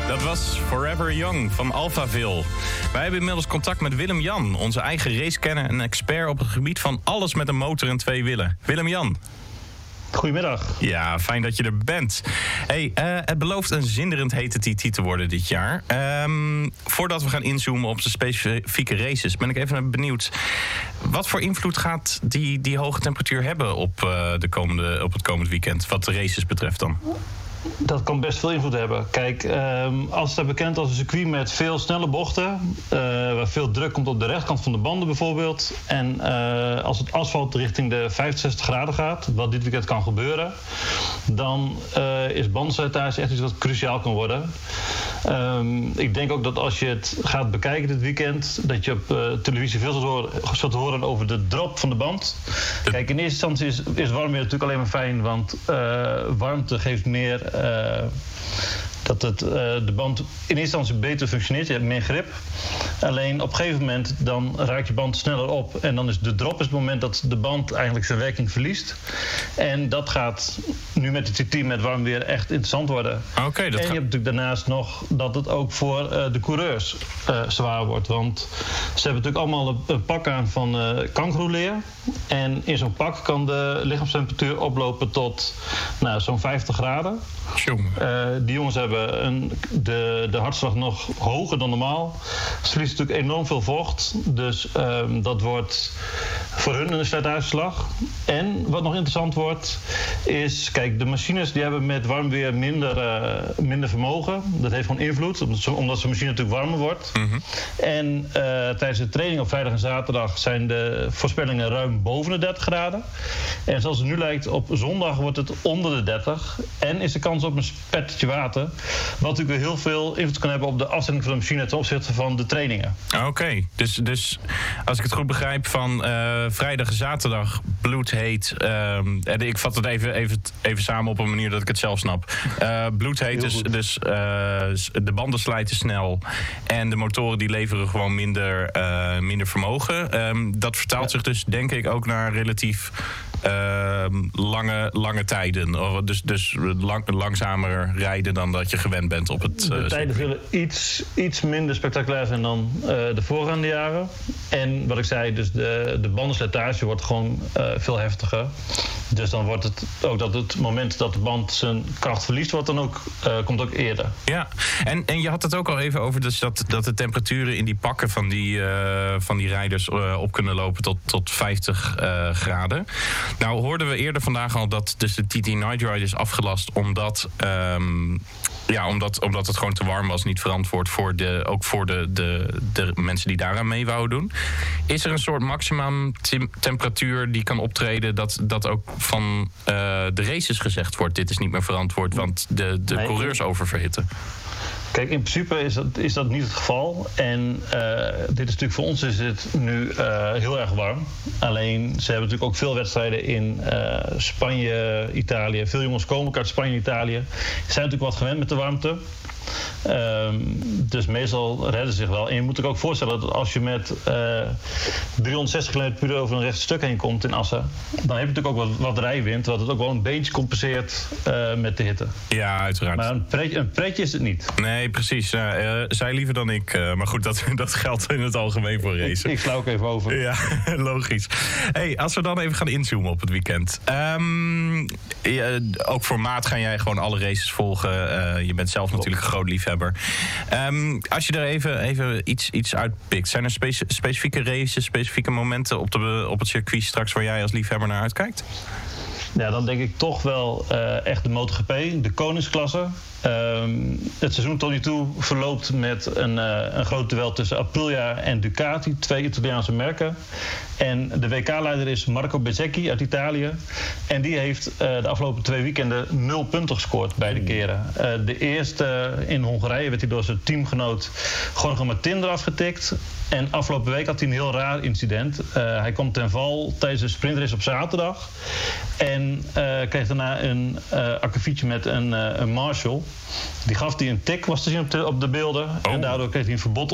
Dat was Forever Young van Alphaville. Wij hebben inmiddels contact met Willem-Jan, onze eigen racekenner en expert op het gebied van alles met een motor en 2 wielen. Willem-Jan. Goedemiddag. Ja, fijn dat je er bent. Hey, het belooft een zinderend hete TT te worden dit jaar. Voordat we gaan inzoomen op de specifieke races, ben ik even benieuwd. Wat voor invloed gaat die hoge temperatuur hebben op het komend weekend, wat de races betreft dan? Dat kan best veel invloed hebben. Kijk, als het bekend als een circuit met veel snelle bochten, waar veel druk komt op de rechterkant van de banden bijvoorbeeld. En als het asfalt richting de 65 graden gaat, wat dit weekend kan gebeuren, dan is bandenslijtage echt iets wat cruciaal kan worden. Ik denk ook dat als je het gaat bekijken dit weekend, dat je op televisie veel zult horen over de drop van de band. Kijk, in eerste instantie is warm weer natuurlijk alleen maar fijn, want warmte geeft meer dat de band in eerste instantie beter functioneert. Je hebt meer grip. Alleen op een gegeven moment dan raakt je band sneller op. En dan is de drop het moment dat de band eigenlijk zijn werking verliest. En dat gaat nu met de TT met warm weer echt interessant worden. Okay, en je hebt natuurlijk daarnaast nog dat het ook voor de coureurs zwaar wordt. Want ze hebben natuurlijk allemaal een pak aan van kangoeroeleer. En in zo'n pak kan de lichaamstemperatuur oplopen tot zo'n 50 graden. Die jongens hebben de hartslag nog hoger dan normaal. Ze verliezen natuurlijk enorm veel vocht. Dus dat wordt voor hun een slijtageslag. En wat nog interessant wordt, is, kijk, de machines die hebben met warm weer minder vermogen. Dat heeft gewoon invloed, omdat zo'n machine natuurlijk warmer wordt. Mm-hmm. En tijdens de training op vrijdag en zaterdag zijn de voorspellingen ruim boven de 30 graden. En zoals het nu lijkt, op zondag wordt het onder de 30. En is de kans op een spettertje water. Wat natuurlijk weer heel veel invloed kan hebben op de afstelling van de machine ten opzichte van de trainingen. Oké, dus als ik het goed begrijp, van vrijdag en zaterdag bloedheet. Ik vat het even samen op een manier dat ik het zelf snap. Bloedheet, dus de banden slijten snel. En de motoren die leveren gewoon minder vermogen. Dat vertaalt zich dus, denk ik, ook naar relatief lange tijden. Dus langzamer rijden dan dat je gewend bent op het de tijden zullen iets minder spectaculair zijn dan de voorgaande jaren. En wat ik zei, dus de bandenslijtage wordt gewoon veel heftiger. Dus dan wordt het ook dat het moment dat de band zijn kracht verliest, komt ook eerder. Ja, en je had het ook al even over dus dat de temperaturen in die pakken van die rijders op kunnen lopen tot 50 graden. Nou hoorden we eerder vandaag al dat dus de TT Night Ride is afgelast omdat het gewoon te warm was, niet verantwoord voor de mensen die daaraan mee wouden doen. Is er een soort maximum temperatuur die kan optreden dat ook van de races gezegd wordt, dit is niet meer verantwoord, want de coureurs oververhitten? Kijk, in principe is dat niet het geval. En dit is natuurlijk voor ons is het nu heel erg warm. Alleen, ze hebben natuurlijk ook veel wedstrijden in Spanje, Italië. Veel jongens komen ook uit Spanje en Italië. Ze zijn natuurlijk wat gewend met de warmte. Dus meestal redden ze zich wel. En je moet je ook voorstellen dat als je met 360 km/h over een recht stuk heen komt in Assen, dan heb je natuurlijk ook wat rijwind, wat het ook wel een beetje compenseert met de hitte. Ja, uiteraard. Maar een pretje is het niet. Nee, precies. Zij liever dan ik. Maar goed, dat geldt in het algemeen voor racen. Ik sla ook even over. Ja, logisch. Hey, als we dan even gaan inzoomen op het weekend. Ook voor Maat ga jij gewoon alle races volgen. Je bent zelf natuurlijk een groot liefhebber. Als je er even iets uitpikt, zijn er specifieke races, specifieke momenten op het circuit straks waar jij als liefhebber naar uitkijkt? Ja, dan denk ik toch wel echt de MotoGP, de koningsklasse. Het seizoen tot nu toe verloopt met een groot duel tussen Aprilia en Ducati, 2 Italiaanse merken. En de WK-leider is Marco Bezzecchi uit Italië. En die heeft de afgelopen 2 weekenden 0 punten gescoord, beide keren. De eerste in Hongarije werd hij door zijn teamgenoot Jorge Martin eraf getikt. En afgelopen week had hij een heel raar incident. Hij kwam ten val tijdens de sprintrace op zaterdag. En kreeg daarna een akkefietje met een Marshall. Die gaf hij een tik, was te zien op de beelden. En daardoor kreeg hij een verbod